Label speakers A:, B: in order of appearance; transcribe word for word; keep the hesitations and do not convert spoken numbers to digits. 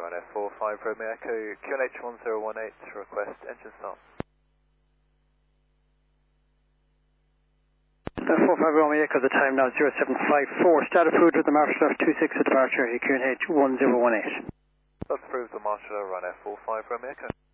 A: Runway four five Romeo Echo, Q N H one zero one eight, request engine start.
B: four five Romeo Echo, the time now zero seven five four. Start approved with the Marshall F two six at departure, Q N H one zero one eight.
A: That's approved the Marshall Runway four five Romeo Echo.